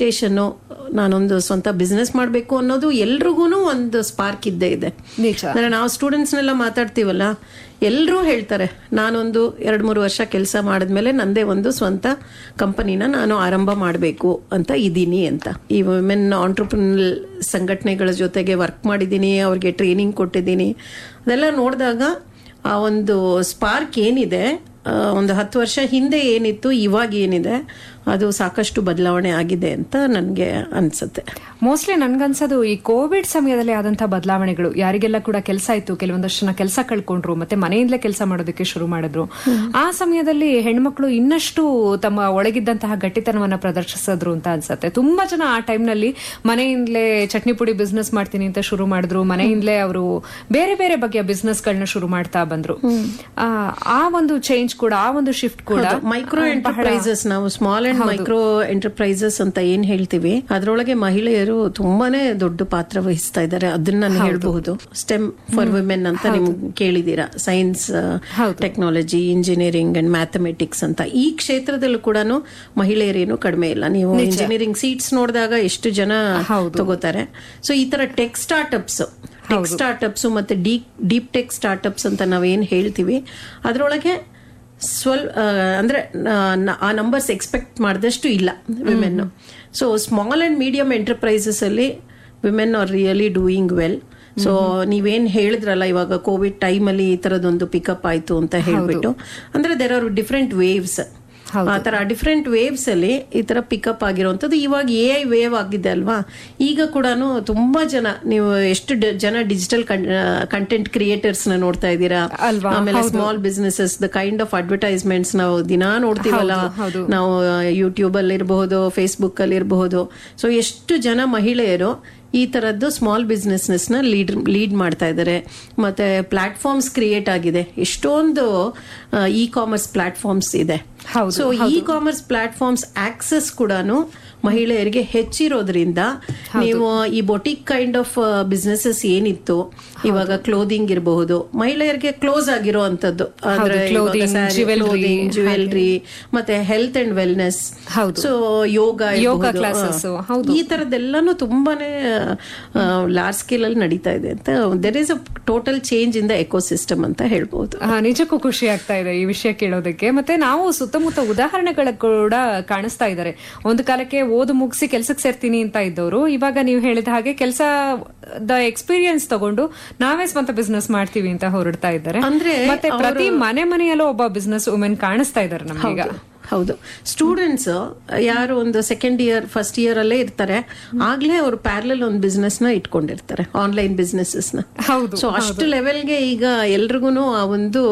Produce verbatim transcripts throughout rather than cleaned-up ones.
ಮೆಡಿಟೇಷನ್ನು, ನಾನೊಂದು ಸ್ವಂತ ಬಿಸ್ನೆಸ್ ಮಾಡಬೇಕು ಅನ್ನೋದು ಎಲ್ರಿಗೂ ಒಂದು ಸ್ಪಾರ್ಕ್ ಇದ್ದೇ ಇದೆ. ಅಂದ್ರೆ ನಾವು ಸ್ಟೂಡೆಂಟ್ಸ್ನೆಲ್ಲ ಮಾತಾಡ್ತೀವಲ್ಲ, ಎಲ್ಲರೂ ಹೇಳ್ತಾರೆ ನಾನೊಂದು ಎರಡು ಮೂರು ವರ್ಷ ಕೆಲಸ ಮಾಡಿದ್ಮೇಲೆ ನಂದೇ ಒಂದು ಸ್ವಂತ ಕಂಪನಿನ ನಾನು ಆರಂಭ ಮಾಡಬೇಕು ಅಂತ ಇದ್ದೀನಿ ಅಂತ. ಈ ವುಮೆನ್ ಆಂಟ್ರಪ್ರಿನಲ್ ಸಂಘಟನೆಗಳ ಜೊತೆಗೆ ವರ್ಕ್ ಮಾಡಿದ್ದೀನಿ, ಅವ್ರಿಗೆ ಟ್ರೈನಿಂಗ್ ಕೊಟ್ಟಿದ್ದೀನಿ. ಅದೆಲ್ಲ ನೋಡಿದಾಗ ಆ ಒಂದು ಸ್ಪಾರ್ಕ್ ಏನಿದೆ, ಒಂದು ಹತ್ತು ವರ್ಷ ಹಿಂದೆ ಏನಿತ್ತು ಇವಾಗ ಏನಿದೆ, ಅದು ಸಾಕಷ್ಟು ಬದಲಾವಣೆ ಆಗಿದೆ ಅಂತ ನನಗೆ ಅನ್ಸುತ್ತೆ. ಮೋಸ್ಟ್ಲಿ ನನ್ಗನ್ಸೋದು ಈ ಕೋವಿಡ್ ಸಮಯದಲ್ಲಿ ಆದಂತಹ ಬದಲಾವಣೆಗಳು, ಯಾರಿಗೆಲ್ಲ ಕೂಡ ಕೆಲಸ ಇತ್ತು, ಕೆಲವೊಂದಷ್ಟು ಜನ ಕೆಲಸ ಕಳ್ಕೊಂಡ್ರು, ಮತ್ತೆ ಮನೆಯಿಂದಲೇ ಕೆಲಸ ಮಾಡೋದಕ್ಕೆ ಶುರು ಮಾಡಿದ್ರು. ಆ ಸಮಯದಲ್ಲಿ ಹೆಣ್ಮಕ್ಳು ಇನ್ನಷ್ಟು ತಮ್ಮ ಒಳಗಿದ್ದಂತಹ ಗಟ್ಟಿತನವನ್ನ ಪ್ರದರ್ಶಿಸಿದ್ರು ಅಂತ ಅನ್ಸುತ್ತೆ. ತುಂಬಾ ಜನ ಆ ಟೈಮ್ ನಲ್ಲಿ ಮನೆಯಿಂದಲೇ ಚಟ್ನಿ ಪುಡಿ ಬಿಸ್ನೆಸ್ ಮಾಡ್ತೀನಿ ಅಂತ ಶುರು ಮಾಡಿದ್ರು, ಮನೆಯಿಂದಲೇ ಅವರು ಬೇರೆ ಬೇರೆ ಬಗೆಯ ಬಿಸ್ನೆಸ್ ಗಳನ್ನ ಶುರು ಮಾಡ್ತಾ ಬಂದ್ರು. ಆ ಒಂದು ಚೇಂಜ್ ಕೂಡ, ಆ ಒಂದು ಶಿಫ್ಟ್ ಕೂಡ ಮೈಕ್ರೋ ಎಂಟರ್ಪ್ರೈಸಸ್, ನಾವು ಸ್ಮಾಲ್ ಅಂಡ್ ಮೈಕ್ರೋ ಎಂಟರ್ಪ್ರೈಸಸ್ ಅಂತ ಏನ್ ಹೇಳ್ತೀವಿ, ಅದರೊಳಗೆ ಮಹಿಳೆಯರು ತುಂಬಾನೇ ದೊಡ್ಡ ಪಾತ್ರ ವಹಿಸ್ತಾ ಇದ್ದಾರೆ. ಅದನ್ನ ನಾನು ಹೇಳಬಹುದು. ಸ್ಟೆಮ್ ಫಾರ್ ವಿಮೆನ್ ಅಂತ ನಿಮ್ಗೆ ಕೇಳಿದೀರಾ, science, technology, engineering and mathematics ಅಂತ. ಈ ಕ್ಷೇತ್ರದಲ್ಲೂ ಕೂಡ ಮಹಿಳೆಯರೇನು ಕಡಿಮೆ ಇಲ್ಲ. ನೀವು ಇಂಜಿನಿಯರಿಂಗ್ ಸೀಟ್ಸ್ ನೋಡಿದಾಗ ಎಷ್ಟು ಜನ ತಗೋತಾರೆ. ಸೊ ಈ ತರ ಟೆಕ್ ಸ್ಟಾರ್ಟ್ಅಪ್ಸ್ ಟೆಕ್ ಸ್ಟಾರ್ಟ್ಅಪ್ಸ್ ಮತ್ತೆ ಡೀಪ್ ಡೀಪ್ ಟೆಕ್ ಸ್ಟಾರ್ಟ್ಅಪ್ಸ್ ಅಂತ ನಾವೇನ್ ಹೇಳ್ತೀವಿ, ಅದರೊಳಗೆ ಸ್ವಲ್ ಅಂದ್ರೆ ಆ ನಂಬರ್ಸ್ ಎಕ್ಸ್ಪೆಕ್ಟ್ ಮಾಡಿದಷ್ಟು ಇಲ್ಲ women. So small and medium enterprises ಅಲ್ಲಿ women are really doing well. So ನೀವೇನ್ ಹೇಳಿದ್ರಲ್ಲ, ಇವಾಗ ಕೋವಿಡ್ ಟೈಮ್ ಅಲ್ಲಿ ಈ ತರದೊಂದು ಪಿಕಪ್ ಆಯ್ತು ಅಂತ ಹೇಳ್ಬಿಟ್ಟು, ಅಂದ್ರೆ ದೇರ್ ಆರ್ ಡಿಫ್ರೆಂಟ್ ವೇವ್ಸ್. ಆ ತರ ಡಿಫ್ರೆಂಟ್ ವೇವ್ಸ್ ಅಲ್ಲಿ ಈ ತರ ಪಿಕಪ್ ಆಗಿರುವಂತದ್ದು. ಇವಾಗ ಎ ಐ ವೇವ್ ಆಗಿದೆ ಅಲ್ವಾ, ಈಗ ಕೂಡ ತುಂಬಾ ಜನ, ನೀವು ಎಷ್ಟು ಜನ ಡಿಜಿಟಲ್ ಕಂಟೆಂಟ್ ಕ್ರಿಯೇಟರ್ಸ್ ನ ನೋಡ್ತಾ ಇದ್ದೀರಾ. ಆಮೇಲೆ small businesses, the kind of advertisements ನಾವು ದಿನಾ ನೋಡ್ತೀವಲ್ಲ, ನಾವು ಯೂಟ್ಯೂಬ್ ಅಲ್ಲಿ ಇರಬಹುದು, ಫೇಸ್ಬುಕ್ ಅಲ್ಲಿ ಇರಬಹುದು. ಸೊ ಎಷ್ಟು ಜನ ಮಹಿಳೆಯರು ಈ ತರದ್ದು ಸ್ಮಾಲ್ ಬಿಸ್ನೆಸ್ ನ ಲೀಡ್ ಲೀಡ್ ಮಾಡ್ತಾ ಇದ್ದಾರೆ. ಮತ್ತೆ ಪ್ಲಾಟ್ಫಾರ್ಮ್ಸ್ ಕ್ರಿಯೇಟ್ ಆಗಿದೆ, ಎಷ್ಟೊಂದು ಇ ಕಾಮರ್ಸ್ ಪ್ಲಾಟ್ಫಾರ್ಮ್ಸ್ ಇದೆ. So E commerce platforms access ಕೂಡ ಮಹಿಳೆಯರಿಗೆ ಹೆಚ್ಚಿರೋದ್ರಿಂದ ನೀವು ಈ ಬೊಟಿಕ್ ಕೈಂಡ್ ಆಫ್ ಬಿಸ್ನೆಸಸ್ ಏನಿತ್ತು, ಇವಾಗ ಕ್ಲೋದಿಂಗ್ ಇರಬಹುದು, ಮಹಿಳೆಯರಿಗೆ ಕ್ಲೋಸ್ ಆಗಿರೋ ಅಂತದ್ದು, ಅಂದ್ರೆ ಜ್ಯುವೆಲ್ರಿ, ಮತ್ತೆ ಹೆಲ್ತ್ ಅಂಡ್ ವೆಲ್ನೆಸ್, ಸೊ ಯೋಗ, ಈ ತರದೆಲ್ಲಾನು ತುಂಬಾನೇ ಲಾರ್ಜ್ ಸ್ಕೇಲ್ ಅಲ್ಲಿ ನಡೀತಾ ಇದೆ ಅಂತ. There is a total change in the ecosystem ಅಂತ ಹೇಳ್ಬಹುದು. ನಿಜಕ್ಕೂ ಖುಷಿ ಆಗ್ತಾ ಇದೆ ಈ ವಿಷಯ ಕೇಳೋದಕ್ಕೆ. ಮತ್ತೆ ನಾವು ಸುತ್ತಮುತ್ತ ಉದಾಹರಣೆಗಳ ಕೂಡ ಕಾಣಿಸ್ತಾ ಇದ್ದಾರೆ. ಒಂದು ಕಾಲಕ್ಕೆ ಓದು ಮುಗಿಸಿ ಕೆಲ್ಸಕ್ಕೆ ಸೇರ್ತೀನಿ ಅಂತ ಇದ್ದವರು ಇವಾಗ ನೀವು ಹೇಳಿದ ಹಾಗೆ ಕೆಲಸದ ಎಕ್ಸ್ಪೀರಿಯನ್ಸ್ ತಗೊಂಡು ನಾವೇ ಸ್ವಂತ ಬಿಸ್ನೆಸ್ ಮಾಡ್ತೀವಿ ಅಂತ ಹೊರಡ್ತಾ ಇದ್ದಾರೆ. ಮತ್ತೆ ಪ್ರತಿ ಮನೆ ಮನೆಯಲ್ಲೂ ಒಬ್ಬ ಬಿಸ್ನೆಸ್ ವುಮೆನ್ ಕಾಣಿಸ್ತಾ ಇದ್ದಾರೆ ನಮಗೀಗ. ಹೌದು, ಸ್ಟೂಡೆಂಟ್ಸ್ ಯಾರು ಒಂದು ಸೆಕೆಂಡ್ ಇಯರ್ ಫಸ್ಟ್ ಇಯರ್ ಅಲ್ಲೇ ಇರ್ತಾರೆ, ಆಗ್ಲೇ ಅವರು ಪ್ಯಾರಲಲ್ ಒಂದು ಬಿಸ್ನೆಸ್ ನ ಇಟ್ಕೊಂಡಿರ್ತಾರೆ, ಆನ್ಲೈನ್ ಬಿಸ್ನೆಸಸ್ ನ. ಸೊ ಅಷ್ಟು ಲೆವೆಲ್ಗೆ ಈಗ ಎಲ್ರಿಗೂ ಆ ಒಂದು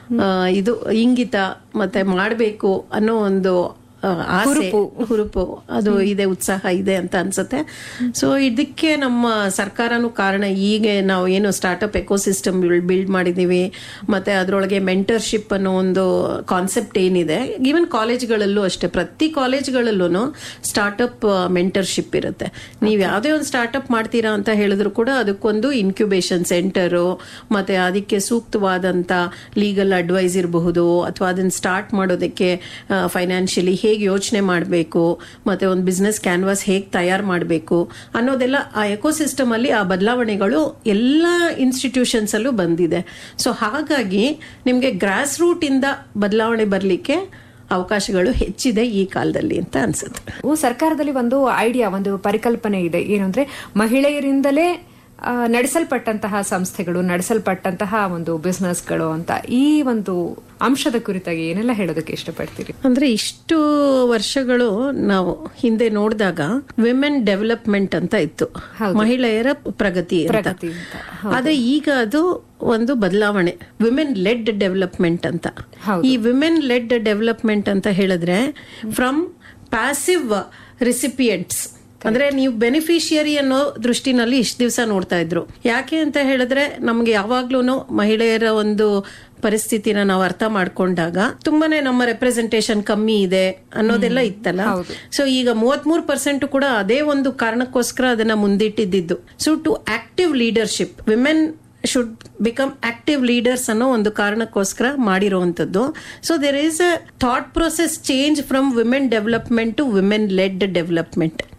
ಇದು ಇಂಗಿತ ಮತ್ತೆ ಮಾಡಬೇಕು ಅನ್ನೋ ಒಂದು ಆಸೆ, ಹುರುಪು ಅದು ಇದೆ, ಉತ್ಸಾಹ ಇದೆ ಅಂತ ಅನ್ಸುತ್ತೆ. ಸೊ ಇದಕ್ಕೆ ನಮ್ಮ ಸರ್ಕಾರನೂ ಕಾರಣ. ಈಗ ನಾವು ಏನು ಸ್ಟಾರ್ಟ್ಅಪ್ ಎಕೋಸಿಸ್ಟಮ್ ಬಿಲ್ಡ್ ಮಾಡಿದೀವಿ, ಮತ್ತೆ ಅದರೊಳಗೆ ಮೆಂಟರ್ಶಿಪ್ ಅನ್ನೋ ಒಂದು ಕಾನ್ಸೆಪ್ಟ್ ಏನಿದೆ, ಈವನ್ ಕಾಲೇಜ್ಗಳಲ್ಲೂ ಅಷ್ಟೇ, ಪ್ರತಿ ಕಾಲೇಜ್ಗಳಲ್ಲೂ ಸ್ಟಾರ್ಟ್ಅಪ್ ಮೆಂಟರ್ಶಿಪ್ ಇರುತ್ತೆ. ನೀವು ಯಾವುದೇ ಒಂದು ಸ್ಟಾರ್ಟ್ಅಪ್ ಮಾಡ್ತೀರಾ ಅಂತ ಹೇಳಿದ್ರು ಕೂಡ ಅದಕ್ಕೊಂದು ಇನ್ಕ್ಯುಬೇಷನ್ ಸೆಂಟರು, ಮತ್ತೆ ಅದಕ್ಕೆ ಸೂಕ್ತವಾದಂತ ಲೀಗಲ್ ಅಡ್ವೈಸ್ ಇರಬಹುದು, ಅಥವಾ ಅದನ್ನ ಸ್ಟಾರ್ಟ್ ಮಾಡೋದಕ್ಕೆ ಫೈನಾನ್ಷಿಯಲಿ ಹೇಗೆ ಯೋಚನೆ ಮಾಡಬೇಕು, ಮತ್ತೆ ಒಂದು ಬಿಸ್ನೆಸ್ ಕ್ಯಾನ್ವಾಸ್ ಹೇಗೆ ತಯಾರು ಮಾಡಬೇಕು ಅನ್ನೋದೆಲ್ಲ ಆ ಎಕೋಸಿಸ್ಟಮ್ ಅಲ್ಲಿ ಆ ಬದಲಾವಣೆಗಳು ಎಲ್ಲ ಇನ್ಸ್ಟಿಟ್ಯೂಷನ್ಸ್ ಅಲ್ಲೂ ಬಂದಿದೆ. ಸೊ ಹಾಗಾಗಿ ನಿಮ್ಗೆ ಗ್ರಾಸ್ ರೂಟ್ ಇಂದ ಬದಲಾವಣೆ ಬರಲಿಕ್ಕೆ ಅವಕಾಶಗಳು ಹೆಚ್ಚಿದೆ ಈ ಕಾಲದಲ್ಲಿ ಅಂತ ಅನ್ಸುತ್ತೆ. ಸರ್ಕಾರದಲ್ಲಿ ಒಂದು ಐಡಿಯಾ, ಒಂದು ಪರಿಕಲ್ಪನೆ ಇದೆ, ಏನಂದ್ರೆ ಮಹಿಳೆಯರಿಂದಲೇ ನಡೆಸಲ್ಪಟ್ಟಂತಹ ಸಂಸ್ಥೆಗಳು, ನಡೆಸಲ್ಪಟ್ಟಂತಹ ಒಂದು ಬಿಸ್ನೆಸ್ಗಳು ಅಂತ. ಈ ಒಂದು ಅಂಶದ ಕುರಿತಾಗಿ ಏನೆಲ್ಲ ಹೇಳೋದಕ್ಕೆ ಇಷ್ಟಪಡ್ತೀರಿ? ಅಂದ್ರೆ ಇಷ್ಟು ವರ್ಷಗಳು ನಾವು ಹಿಂದೆ ನೋಡಿದಾಗ ವಿಮೆನ್ ಡೆವಲಪ್ಮೆಂಟ್ ಅಂತ ಇತ್ತು, ಮಹಿಳೆಯರ ಪ್ರಗತಿ ಅಂತ. ಆದ್ರೆ ಈಗ ಅದು ಒಂದು ಬದಲಾವಣೆ, ವಿಮೆನ್ ಲೆಡ್ ಡೆವಲಪ್ಮೆಂಟ್ ಅಂತ. ಈ ವಿಮೆನ್ ಲೆಡ್ ಡೆವಲಪ್ಮೆಂಟ್ ಅಂತ ಹೇಳಿದ್ರೆ ಫ್ರಮ್ ಪ್ಯಾಸಿವ್ ರಿಸಿಪಿಯೆಂಟ್ಸ್, ಅಂದ್ರೆ ನೀವು ಬೆನಿಫಿಷಿಯರಿ ಅನ್ನೋ ದೃಷ್ಟಿನಲ್ಲಿ ಇಷ್ಟು ದಿವಸ ನೋಡ್ತಾ ಇದ್ರು. ಯಾಕೆ ಅಂತ ಹೇಳಿದ್ರೆ ನಮ್ಗೆ ಯಾವಾಗ್ಲೂ ಮಹಿಳೆಯರ ಒಂದು ಪರಿಸ್ಥಿತಿನ ನಾವು ಅರ್ಥ ಮಾಡ್ಕೊಂಡಾಗ ತುಂಬಾನೇ ನಮ್ಮ ರೆಪ್ರೆಸೆಂಟೇಷನ್ ಕಮ್ಮಿ ಇದೆ ಅನ್ನೋದೆಲ್ಲ ಇತ್ತಲ್ಲ. ಸೊ ಈಗ ಮೂವತ್ತ್ ಮೂರು ಪರ್ಸೆಂಟ್ ಕೂಡ ಅದೇ ಒಂದು ಕಾರಣಕ್ಕೋಸ್ಕರ ಅದನ್ನ ಮುಂದಿಟ್ಟಿದ್ದು. So to active leadership, women should become active leaders ಅನ್ನೋ ಒಂದು ಕಾರಣಕ್ಕೋಸ್ಕರ ಮಾಡಿರುವಂತದ್ದು. So there is a thought process change from women development to women LED development.